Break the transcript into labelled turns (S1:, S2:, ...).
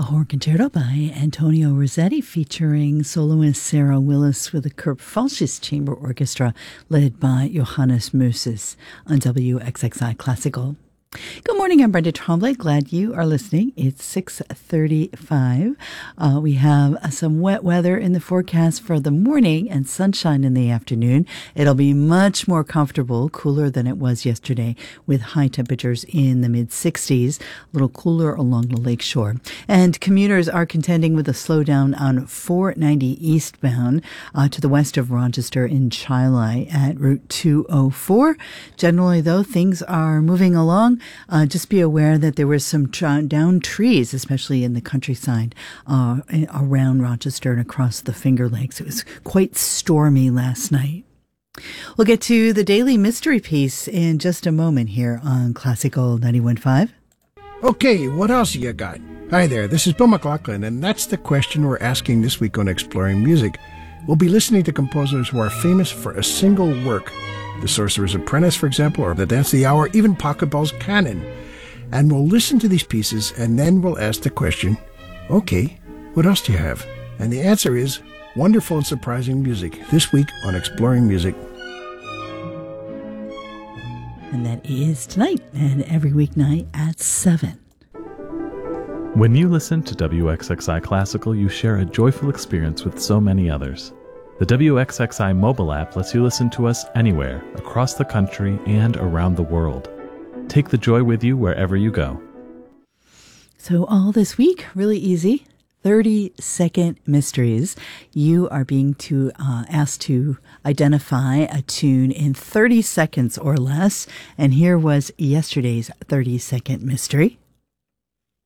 S1: horn concerto by Antonio Rossetti featuring soloist Sarah Willis with the Kurt Falschis Chamber Orchestra led by Johannes Muses on WXXI Classical. Good morning, I'm Brenda Tremblay. Glad you are listening. It's 6:35. We have some wet weather in the forecast for the morning and sunshine in the afternoon. It'll be much more comfortable, cooler than it was yesterday, with high temperatures in the mid-60s, a little cooler along the lakeshore. And commuters are contending with a slowdown on 490 eastbound to the west of Rochester in Chilai at Route 204. Generally, though, things are moving along. Just be aware that there were some downed trees, especially in the countryside around Rochester and across the Finger Lakes. It was quite stormy last night. We'll get to the Daily Mystery Piece in just a moment here on Classical 91.5.
S2: Okay, what else you got? Hi there, this is Bill McLaughlin, and that's the question we're asking this week on Exploring Music. We'll be listening to composers who are famous for a single work. The Sorcerer's Apprentice, for example, or The Dance of the Hour, even Pachelbel's Canon. And we'll listen to these pieces, and then we'll ask the question, okay, what else do you have? And the answer is wonderful and surprising music, this week on Exploring Music.
S1: And that is tonight and every weeknight at 7.
S3: When you listen to WXXI Classical, you share a joyful experience with so many others. The WXXI mobile app lets you listen to us anywhere, across the country and around the world. Take the joy with you wherever you go.
S1: So all this week, really easy, 30-second mysteries. You are being asked to identify a tune in 30 seconds or less. And here was yesterday's 30-second mystery.